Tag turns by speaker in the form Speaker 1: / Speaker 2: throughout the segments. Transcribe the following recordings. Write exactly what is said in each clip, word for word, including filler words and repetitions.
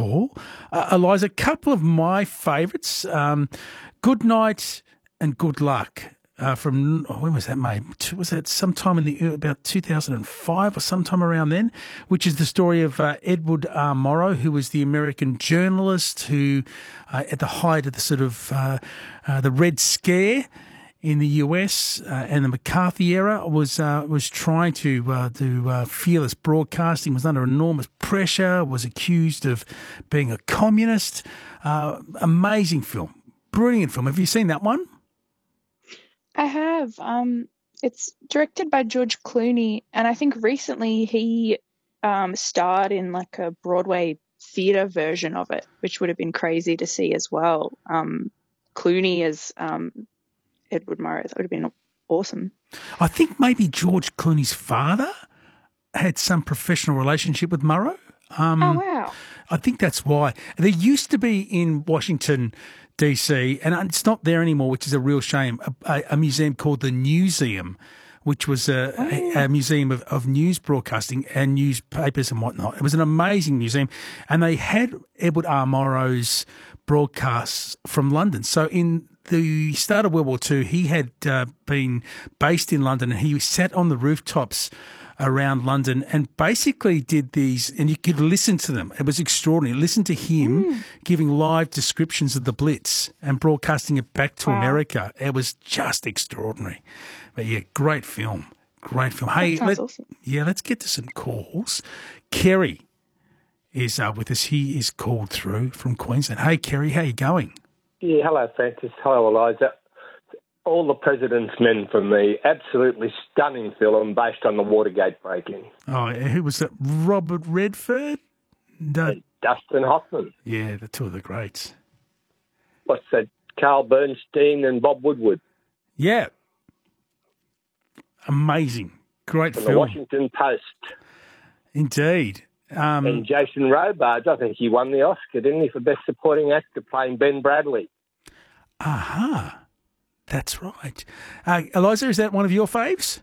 Speaker 1: call. Uh, Eliza, a couple of my favourites, um, Good Night and Good Luck. Uh, from, oh, when was that made? Was that sometime in the, about two thousand five or sometime around then, which is the story of uh, Edward R. Morrow, who was the American journalist who, uh, at the height of the sort of, uh, uh, the Red Scare in the U S uh, and the McCarthy era, was uh, was trying to uh, do uh, fearless broadcasting, was under enormous pressure, was accused of being a communist. Uh, amazing film. Brilliant film. Have you seen that one?
Speaker 2: I have. Um, it's directed by George Clooney, and I think recently he um, starred in like a Broadway theatre version of it, which would have been crazy to see as well. Um, Clooney as um, Edward Morrow, that would have been awesome.
Speaker 1: I think maybe George Clooney's father had some professional relationship with Morrow. Um,
Speaker 2: oh, wow.
Speaker 1: I think that's why. There used to be in Washington, D C, and it's not there anymore, which is a real shame, a, a museum called the Newseum, which was a, oh. a, a museum of, of news broadcasting and newspapers and whatnot. It was an amazing museum, and they had Edward R. Morrow's broadcasts from London. So in the start of World War Two, he had uh, been based in London, and he sat on the rooftops around London and basically did these, and you could listen to them. It was extraordinary. Listen to him mm. giving live descriptions of the Blitz and broadcasting it back to wow. America. It was just extraordinary. But yeah, great film. Great film. Hey, let, awesome. yeah, let's get to some calls. Kerry is uh, with us. He is called through from Queensland. Hey, Kerry, how you going?
Speaker 3: Yeah, hello, Francis. Hello, Eliza. All the President's Men for me. Absolutely stunning film based on the Watergate break-in.
Speaker 1: Oh, who was that? Robert Redford? No.
Speaker 3: Dustin Hoffman.
Speaker 1: Yeah, the two of the greats.
Speaker 3: What's that? Carl Bernstein and Bob Woodward.
Speaker 1: Yeah. Amazing. Great
Speaker 3: From
Speaker 1: film.
Speaker 3: The Washington Post.
Speaker 1: Indeed. Um,
Speaker 3: and Jason Robards, I think he won the Oscar, didn't he, for Best Supporting Actor playing Ben Bradley.
Speaker 1: Aha. Uh-huh. That's right. Uh, Eliza, is that one of your faves?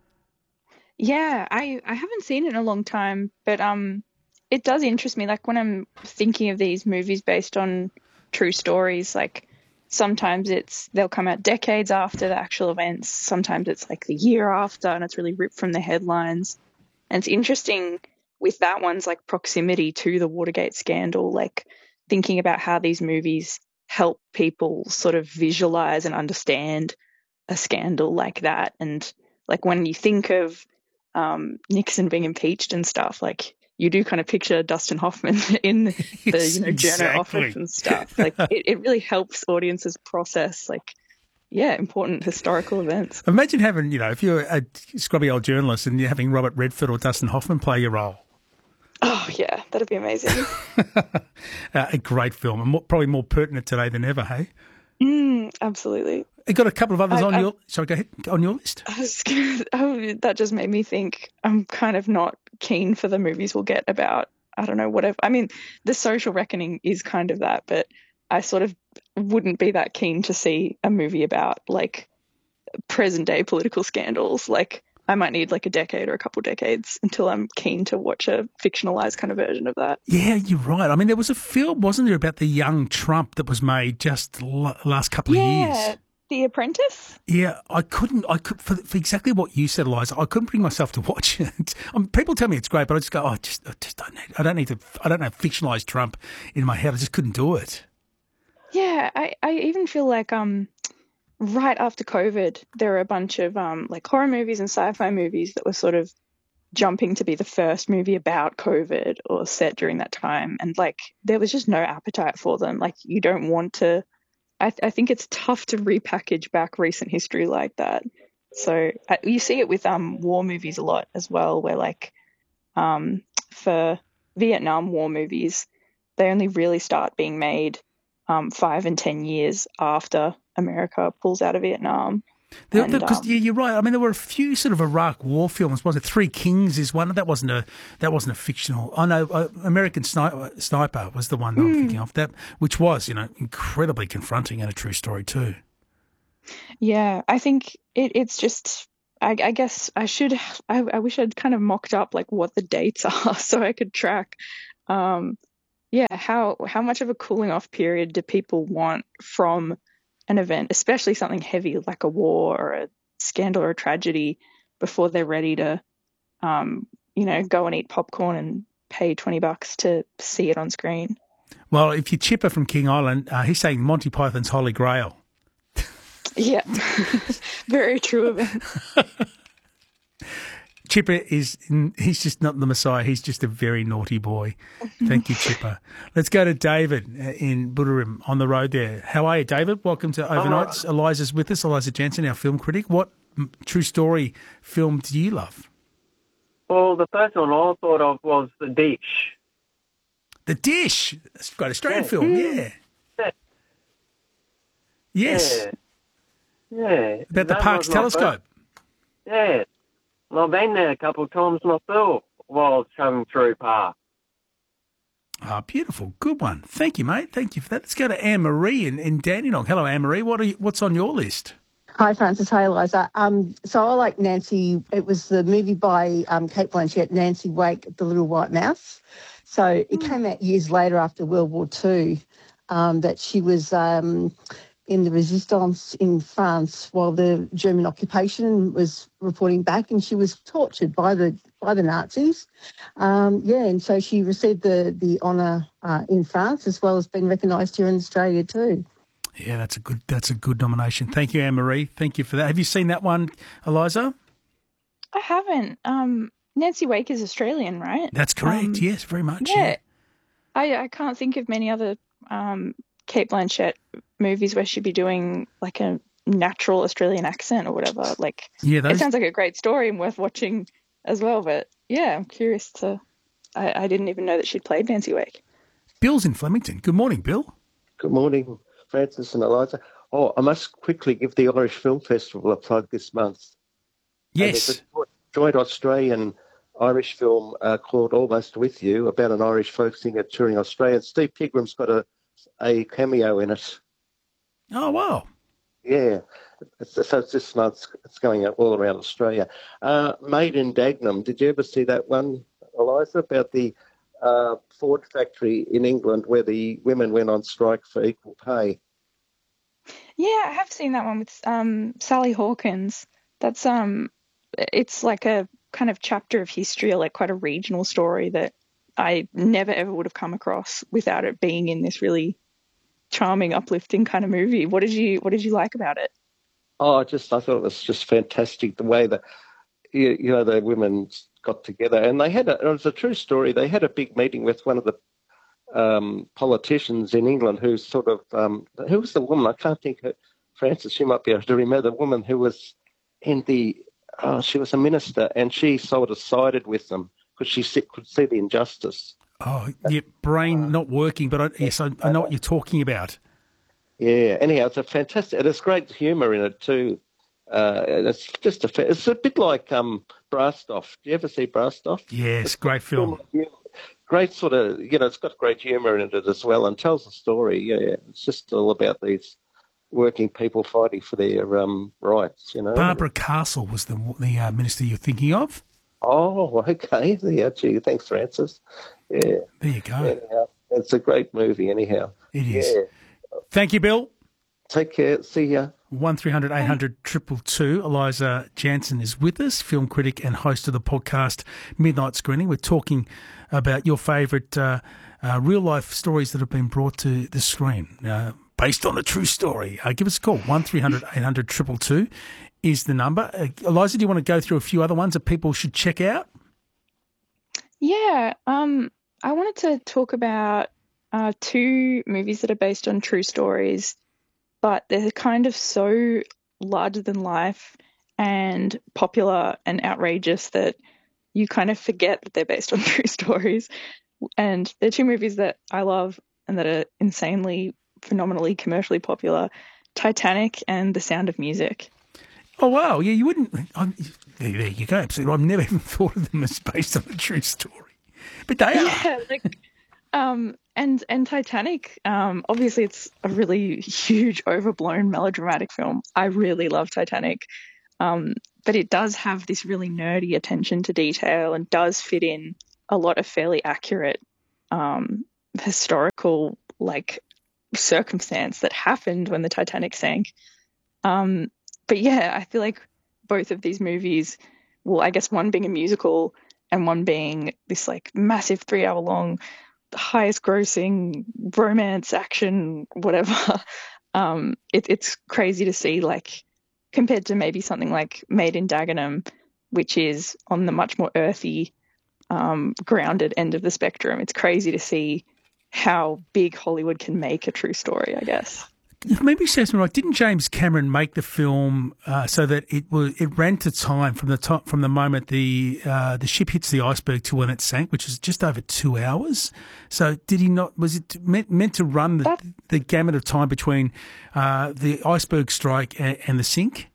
Speaker 2: Yeah, I, I haven't seen it in a long time, but um, it does interest me. Like when I'm thinking of these movies based on true stories, like sometimes it's they'll come out decades after the actual events. Sometimes it's like the year after, and it's really ripped from the headlines. And it's interesting with that one's like proximity to the Watergate scandal, like thinking about how these movies help people sort of visualize and understand a scandal like that. And like when you think of um, Nixon being impeached and stuff, like you do kind of picture Dustin Hoffman in the
Speaker 1: yes,
Speaker 2: you know
Speaker 1: exactly.
Speaker 2: journal office and stuff. Like it, it really helps audiences process like yeah important historical events.
Speaker 1: Imagine having, you know, if you're a scrubby old journalist and you're having Robert Redford or Dustin Hoffman play your role.
Speaker 2: Oh, yeah, that'd be amazing.
Speaker 1: uh, a great film, and more, probably more pertinent today than ever, hey?
Speaker 2: Mm, absolutely.
Speaker 1: You got a couple of others
Speaker 2: I,
Speaker 1: on
Speaker 2: I,
Speaker 1: your... Sorry, go ahead. On your list?
Speaker 2: I was gonna, oh, that just made me think I'm kind of not keen for the movies we'll get about, I don't know, whatever. I mean, The Social Reckoning is kind of that, but I sort of wouldn't be that keen to see a movie about, like, present-day political scandals, like... I might need like a decade or a couple decades until I'm keen to watch a fictionalized kind of version of that.
Speaker 1: Yeah, you're right. I mean, there was a film, wasn't there, about the young Trump that was made just the last couple
Speaker 2: yeah,
Speaker 1: of years?
Speaker 2: The Apprentice?
Speaker 1: Yeah, I couldn't, I could, for, for exactly what you said, Eliza, I couldn't bring myself to watch it. I mean, people tell me it's great, but I just go, oh, I just, I just don't need, I don't need to, I don't have fictionalized Trump in my head. I just couldn't do it.
Speaker 2: Yeah, I, I even feel like, um, right after COVID, there were a bunch of um, like horror movies and sci-fi movies that were sort of jumping to be the first movie about COVID or set during that time. And like, there was just no appetite for them. Like you don't want to, I, th- I think it's tough to repackage back recent history like that. So uh, you see it with um war movies a lot as well, where like um for Vietnam War movies, they only really start being made um five and ten years after America pulls out of Vietnam.
Speaker 1: Because
Speaker 2: um,
Speaker 1: yeah, you're right. I mean, there were a few sort of Iraq War films. Was it Three Kings? Is one that wasn't a that wasn't a fictional. I know uh, American Sniper, Sniper was the one that mm. I'm thinking of. That which was you know incredibly confronting and a true story too.
Speaker 2: Yeah, I think it, it's just. I, I guess I should. I, I wish I'd kind of mocked up like what the dates are so I could track. Um, yeah, how how much of a cooling off period do people want from an event, especially something heavy like a war or a scandal or a tragedy, before they're ready to, um, you know, go and eat popcorn and pay twenty bucks to see it on screen?
Speaker 1: Well, if you're Chipper from King Island, uh, he's saying Monty Python's Holy Grail.
Speaker 2: Yeah, very true of him.
Speaker 1: Chipper is, he's just not the Messiah. He's just a very naughty boy. Thank you, Chipper. Let's go to David in Buderim on the road there. How are you, David? Welcome to Overnights. Oh. Eliza's with us, Eliza Jansen, our film critic. What true story film do you love?
Speaker 4: Well, the first one I thought of was The Dish.
Speaker 1: The Dish? That's quite a Australian yeah. film, yeah.
Speaker 4: yeah.
Speaker 1: Yes.
Speaker 4: Yeah. yeah.
Speaker 1: About the Parkes telescope.
Speaker 4: Yeah. Well, I've been there a couple of times myself while I was coming through Park.
Speaker 1: Ah, oh, beautiful. Good one. Thank you, mate. Thank you for that. Let's go to Anne-Marie in, in Dandenong. Hello, Anne-Marie. What are you, what's on your list?
Speaker 5: Hi, Francis. Hi, Eliza. Um, so I like Nancy. It was the movie by um, Cate Blanchett, Nancy Wake, The Little White Mouse. So it mm. came out years later after World War Two, um, that she was um, in the resistance in France while the German occupation was reporting back, and she was tortured by the by the Nazis. Um, yeah, and so she received the the honour uh, in France, as well as being recognised here in Australia too.
Speaker 1: Yeah, that's a good that's a good nomination. Thank you, Anne-Marie. Thank you for that. Have you seen that one, Eliza?
Speaker 2: I haven't. Um, Nancy Wake is Australian, right?
Speaker 1: That's correct. Um, yes, very much. Yeah. yeah.
Speaker 2: I, I can't think of many other um, Cate Blanchett movies where she'd be doing like a natural Australian accent or whatever. Like, yeah, those... it sounds like a great story and worth watching as well. But yeah, I'm curious to. I, I didn't even know that she'd played Nancy Wake.
Speaker 1: Bill's in Flemington. Good morning, Bill.
Speaker 6: Good morning, Francis and Eliza. Oh, I must quickly give the Irish Film Festival a plug this month.
Speaker 1: Yes.
Speaker 6: Uh, there's a joint Australian Irish film uh, called Almost With You, about an Irish folk singer touring Australia. And Steve Pigram's got a, a cameo in it.
Speaker 1: Oh, wow.
Speaker 6: Yeah. It's, so it's this month. It's going out all around Australia. Uh, Made in Dagenham. Did you ever see that one, Eliza, about the uh, Ford factory in England where the women went on strike for equal pay?
Speaker 2: Yeah, I have seen that one with um, Sally Hawkins. That's um, it's like a kind of chapter of history, or like quite a regional story that I never ever would have come across without it being in this really charming, uplifting kind of movie. What did you What did you like about it?
Speaker 6: Oh, just I thought it was just fantastic the way that you, you know the women got together, and they had a, it was a true story. They had a big meeting with one of the um, politicians in England who sort of um, who was the woman? I can't think. Her, Francis, you might be able to remember the woman who was in the. Oh, she was a minister, and she sort of sided with them because she could see the injustice.
Speaker 1: Oh, your brain not working, but I, yes, I, I know what you're talking about.
Speaker 6: Yeah. Anyhow, it's a fantastic. And there's great humour in it too. Uh, it's just a. It's a bit like um, Brastoff. Do you ever see Brastoff?
Speaker 1: Yes, it's great film.
Speaker 6: Great sort of. You know, it's got great humour in it as well, and tells a story. Yeah, it's just all about these working people fighting for their um, rights, you know.
Speaker 1: Barbara Castle was the the uh, minister you're thinking of.
Speaker 6: Oh, okay. Yeah, gee, thanks, Francis. Yeah.
Speaker 1: There you go.
Speaker 6: Anyhow, it's a great movie, anyhow.
Speaker 1: It is. Yeah. Thank you, Bill.
Speaker 6: Take care. See ya.
Speaker 1: one three hundred eight hundred two two two. Eliza Jansen is with us, film critic and host of the podcast Midnight Screening. We're talking about your favourite uh, uh, real-life stories that have been brought to the screen. Uh, based on a true story. Uh, give us a call. one three hundred eight hundred two two two is the number. Uh, Eliza, do you want to go through a few other ones that people should check out?
Speaker 2: Yeah. Um, I wanted to talk about uh, two movies that are based on true stories, but they're kind of so larger than life and popular and outrageous that you kind of forget that they're based on true stories. And they're two movies that I love and that are insanely phenomenally commercially popular: Titanic and The Sound of Music.
Speaker 1: Oh, wow. Yeah, you wouldn't... I'm, there you go. Absolutely. I've never even thought of them as based on a true story. But they are.
Speaker 2: Yeah, like, um, and, and Titanic, um, obviously it's a really huge, overblown, melodramatic film. I really love Titanic. Um, but it does have this really nerdy attention to detail and does fit in a lot of fairly accurate um historical like circumstance that happened when the Titanic sank. Um, but yeah, I feel like both of these movies, well, I guess one being a musical and one being this like massive three hour long, highest grossing romance action, whatever. um, it, it's crazy to see, like, compared to maybe something like Made in Dagenham, which is on the much more earthy, um, grounded end of the spectrum. It's crazy to see how big Hollywood can make a true story, I guess.
Speaker 1: Maybe serves me right. Didn't James Cameron make the film uh, so that it was it ran to time from the top from the moment the uh, the ship hits the iceberg to when it sank, which was just over two hours? So did he not? Was it meant, meant to run the, the gamut of time between uh, the iceberg strike and, and the sink?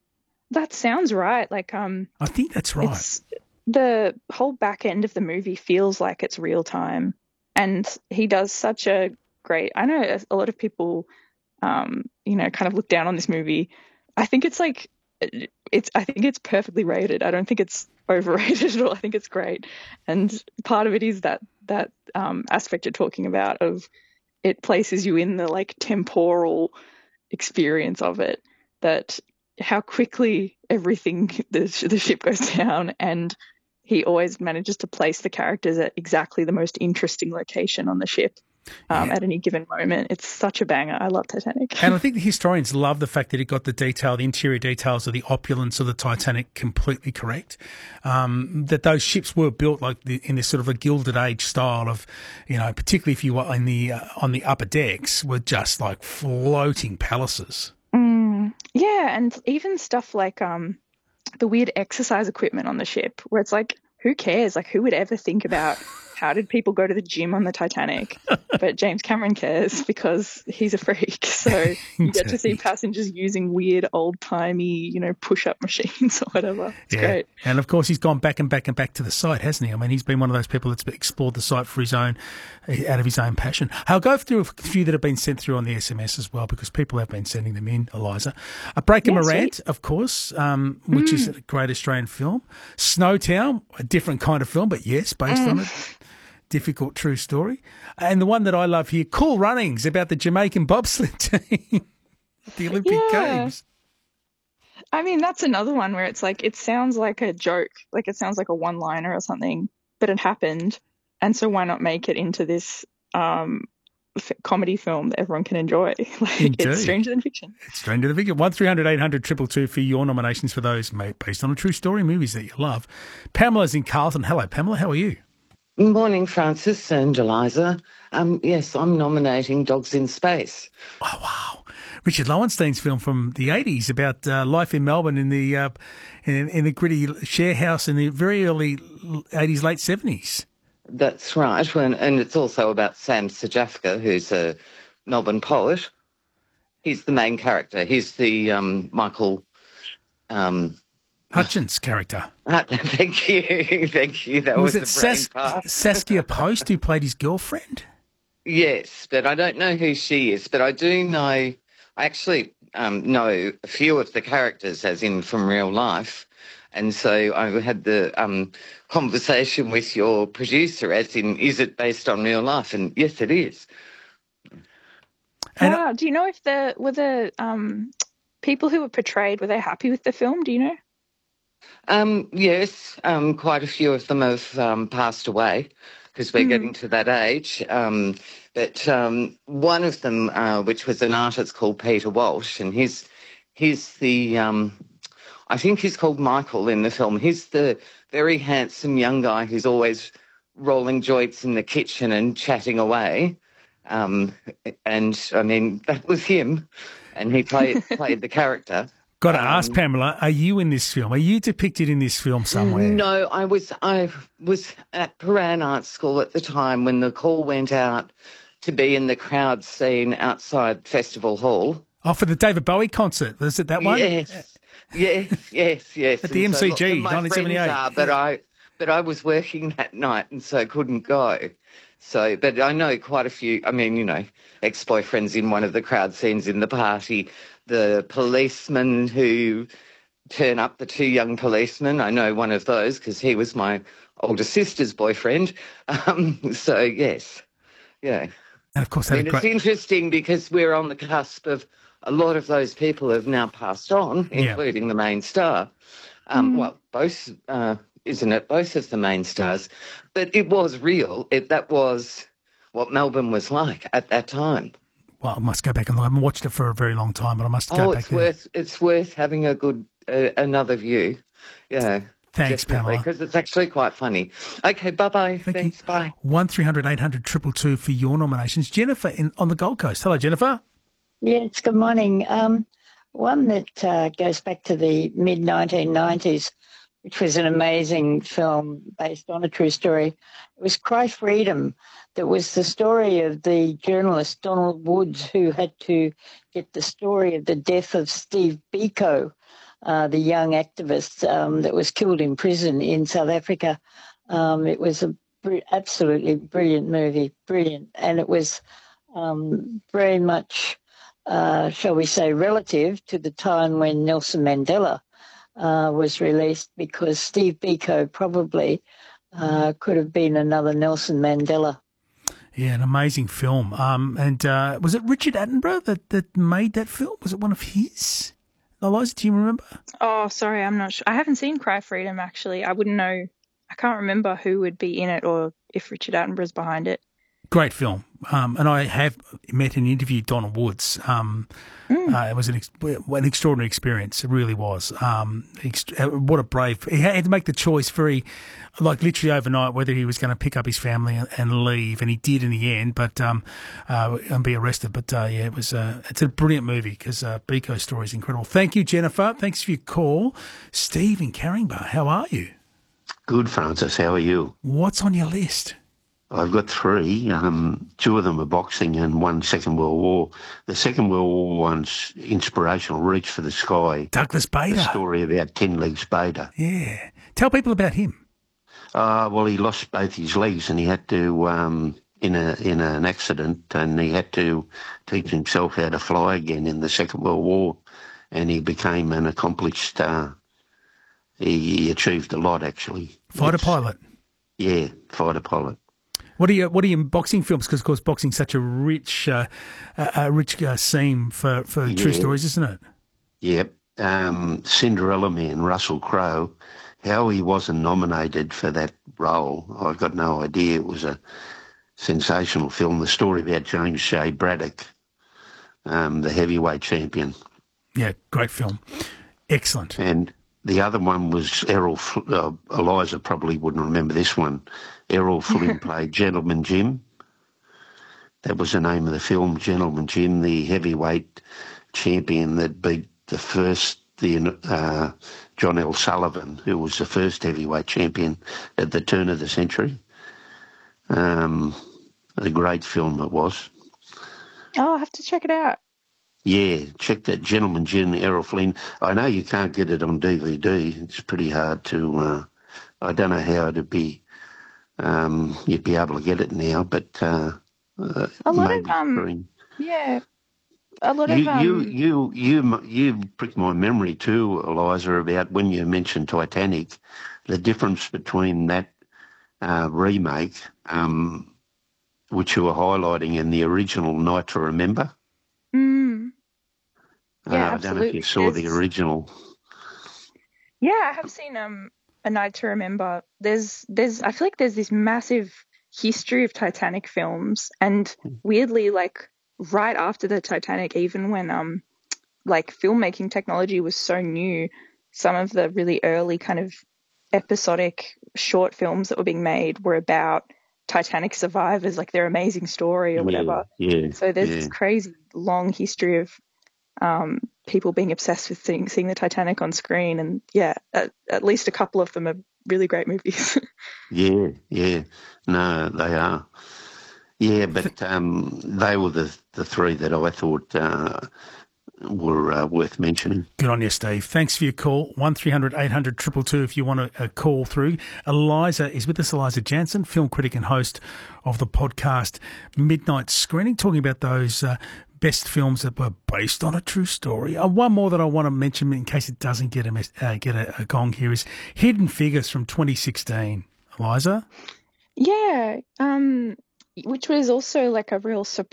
Speaker 2: That sounds right. Like um,
Speaker 1: I think that's right.
Speaker 2: It's, the whole back end of the movie feels like it's real time, and he does such a great. I know a lot of people. Um, you know, kind of look down on this movie. I think it's like, it's. I think it's perfectly rated. I don't think it's overrated at all. I think it's great, and part of it is that that um, aspect you're talking about of it places you in the like temporal experience of it. That how quickly everything the the ship goes down, and he always manages to place the characters at exactly the most interesting location on the ship. Um, yeah. At any given moment. It's such a banger. I love Titanic.
Speaker 1: And I think the historians love the fact that it got the detail, the interior details of the opulence of the Titanic completely correct. Um, that those ships were built like the, in this sort of a Gilded Age style of, you know, particularly if you were in the uh, on the upper decks, were just like floating palaces.
Speaker 2: Mm, yeah, and even stuff like um, the weird exercise equipment on the ship, where it's like, who cares? Like, who would ever think about how did people go to the gym on the Titanic? But James Cameron cares because he's a freak. So you get to see passengers using weird old-timey, you know, push-up machines or whatever. It's
Speaker 1: yeah.
Speaker 2: great.
Speaker 1: And, of course, he's gone back and back and back to the site, hasn't he? I mean, he's been one of those people that's explored the site for his own, out of his own passion. I'll go through a few that have been sent through on the S M S as well because people have been sending them in, Eliza. A Breaker yeah, Morant, sweet. Of course, um, which mm. is a great Australian film. Snowtown, a different kind of film, but yes, based mm. on it. Difficult true story. And the one that I love here, Cool Runnings, about the Jamaican bobsled team at the Olympic yeah. Games.
Speaker 2: I mean, that's another one where it's like, it sounds like a joke, like it sounds like a one-liner or something, but it happened. And so why not make it into this um, f- comedy film that everyone can enjoy? Like,
Speaker 1: Indeed.
Speaker 2: It's stranger than fiction.
Speaker 1: It's stranger than fiction. one three hundred eight hundred two two two for your nominations for those made based on a true story movies that you love. Pamela's in Carlton. Hello, Pamela. How are you?
Speaker 7: Morning, Francis and Eliza. Um, yes, I'm nominating Dogs in Space.
Speaker 1: Oh, wow. Richard Lowenstein's film from the eighties about uh, life in Melbourne in the uh, in, in the gritty share house in the very early eighties, late seventies.
Speaker 7: That's right. And, and it's also about Sam Sajafka, who's a Melbourne poet. He's the main character. He's the um, Michael... Um,
Speaker 1: Hutchins character.
Speaker 7: Uh, thank you, thank you. That
Speaker 1: was,
Speaker 7: was
Speaker 1: it
Speaker 7: the brain
Speaker 1: Sas-
Speaker 7: part.
Speaker 1: Saskia Post who played his girlfriend?
Speaker 7: Yes, but I don't know who she is. But I do know. I actually um, know a few of the characters, as in from real life, and so I had the um, conversation with your producer, as in, is it based on real life? And yes, it is.
Speaker 2: And wow. Do you know if the were the um, people who were portrayed, were they happy with the film? Do you know?
Speaker 7: Um, yes, um, quite a few of them have um, passed away because we're mm. getting to that age. Um, but um, one of them, uh, which was an artist called Peter Walsh, and he's he's the um, I think he's called Michael in the film. He's the very handsome young guy who's always rolling joints in the kitchen and chatting away. Um, and I mean, that was him, and he played played the character.
Speaker 1: Got to um, ask, Pamela, are you in this film? Are you depicted in this film somewhere?
Speaker 7: No, I was I was at Paran Art School at the time when the call went out to be in the crowd scene outside Festival Hall.
Speaker 1: Oh, for the David Bowie concert. Was it that one?
Speaker 7: Yes, yes, yes, yes.
Speaker 1: At the
Speaker 7: and
Speaker 1: M C G,
Speaker 7: so
Speaker 1: nineteen seventy-eight.
Speaker 7: Are, but, I, but I was working that night and so couldn't go. So, but I know quite a few, I mean, you know, ex-boyfriends in one of the crowd scenes in the party, the policemen who turn up, the two young policemen. I know one of those because he was my older sister's boyfriend. Um, so, yes, Yeah.
Speaker 1: And of course,
Speaker 7: I
Speaker 1: had
Speaker 7: mean,
Speaker 1: a
Speaker 7: it's
Speaker 1: great.
Speaker 7: interesting because we're on the cusp of a lot of those people have now passed on,
Speaker 1: Yeah.
Speaker 7: including the main star. Um, Well, both, uh, isn't it? Both of the main stars. But it was real. It, that was what Melbourne was like at that time.
Speaker 1: Well, I must go back and look. I haven't watched it for a very long time, but I must go
Speaker 7: Oh,
Speaker 1: back
Speaker 7: it's
Speaker 1: there.
Speaker 7: worth it's worth having a good uh, another view. Yeah.
Speaker 1: Thanks, Pamela.
Speaker 7: Because it's actually quite funny. Okay, bye-bye.
Speaker 1: Thank
Speaker 7: Thanks,
Speaker 1: you.
Speaker 7: bye.
Speaker 1: One three hundred eight hundred two two two for your nominations. Jennifer in, on the Gold Coast. Hello, Jennifer.
Speaker 8: Yes, good morning. Um, one that uh, goes back to the mid nineteen nineties, which was an amazing film based on a true story. It was Cry Freedom. That was the story of the journalist Donald Woods, who had to get the story of the death of Steve Biko, uh, the young activist um, that was killed in prison in South Africa. Um, it was a br- absolutely brilliant movie, brilliant. And it was um, very much, uh, shall we say, relative to the time when Nelson Mandela uh, was released, because Steve Biko probably uh, could have been another Nelson Mandela.
Speaker 1: Yeah, an amazing film. Um, and uh, was it Richard Attenborough that, that made that film? Was it one of his? Eliza, do you remember?
Speaker 2: Oh, sorry, I'm not sure. I haven't seen Cry Freedom, actually. I wouldn't know. I can't remember who would be in it or if Richard Attenborough's behind it.
Speaker 1: Great film. Um, and I have met and interviewed Donald Woods. Um, mm. uh, it was an, ex- an extraordinary experience. It really was. Um, ext- what a brave... He had to make the choice very, like literally overnight, whether he was going to pick up his family and, and leave, and he did in the end, but um, uh, and be arrested. But uh, yeah, it was. Uh, it's a brilliant movie because uh, Biko's story is incredible. Thank you, Jennifer. Thanks for your call. Steve in Caringbah, how are you?
Speaker 9: Good, Francis. How are you?
Speaker 1: What's on your list?
Speaker 9: I've got three. Um, two of them are boxing and one Second World War. The Second World War one's inspirational, Reach for the Sky.
Speaker 1: Douglas Bader.
Speaker 9: The story about Ten Legs Bader.
Speaker 1: Yeah. Tell people about him.
Speaker 9: Uh, well, he lost both his legs and he had to, um, in a in an accident, and he had to teach himself how to fly again in the Second World War. And he became an accomplished, uh, he, he achieved a lot, actually.
Speaker 1: Fighter
Speaker 9: it's,
Speaker 1: pilot.
Speaker 9: Yeah, fighter pilot.
Speaker 1: What are you? What are you in boxing films? Because, of course, boxing's such a rich, uh, a rich uh, scene for, for
Speaker 9: yeah.
Speaker 1: true stories, isn't it?
Speaker 9: Yep. Um, Cinderella Man, Russell Crowe. How he wasn't nominated for that role, I've got no idea. It was a sensational film. The story about James Shea Braddock, um, the heavyweight champion.
Speaker 1: Yeah, great film. Excellent.
Speaker 9: And the other one was Errol. Uh, Eliza probably wouldn't remember this one. Errol Flynn played Gentleman Jim. That was the name of the film, Gentleman Jim, the heavyweight champion that beat the first, the uh, John L. Sullivan, who was the first heavyweight champion at the turn of the century. Um, a great film it was.
Speaker 2: Oh, I'll have to check it out.
Speaker 9: Yeah, check that, Gentleman Jim, Errol Flynn. I know you can't get it on D V D. It's pretty hard to, uh, I don't know how it'd be, um, you'd be able to get it now, but uh, uh,
Speaker 2: a lot
Speaker 9: maybe
Speaker 2: of, um,
Speaker 9: screen.
Speaker 2: yeah, a lot
Speaker 9: You,
Speaker 2: of, um,
Speaker 9: you, you, you, you pricked my memory too, Eliza, about when you mentioned Titanic, the difference between that uh, remake, um, which you were highlighting, and the original Night to Remember.
Speaker 2: Mm. Yeah,
Speaker 9: uh, I don't know if you saw the original.
Speaker 2: Yeah, I have seen um A Night to Remember. There's there's I feel like there's this massive history of Titanic films, and weirdly, like right after the Titanic, even when um like filmmaking technology was so new, some of the really early kind of episodic short films that were being made were about Titanic survivors, like their amazing story or whatever.
Speaker 9: Yeah, yeah,
Speaker 2: so there's
Speaker 9: yeah.
Speaker 2: this crazy long history of um, people being obsessed with seeing, seeing the Titanic on screen, and yeah, at, at least a couple of them are really great movies.
Speaker 9: yeah, yeah, no, they are. Yeah, but um, they were the the three that I thought uh, were uh, worth mentioning.
Speaker 1: Good on you, Steve. Thanks for your call. one three hundred eight hundred two two two if you want to uh, call through. Eliza is with us, Eliza Jansen, film critic and host of the podcast Midnight Screening, talking about those uh, best films that were based on a true story. Uh, one more that I want to mention in case it doesn't get a, uh, get a, a gong here is Hidden Figures from twenty sixteen. Eliza?
Speaker 2: Yeah, um, which was also like a real surprise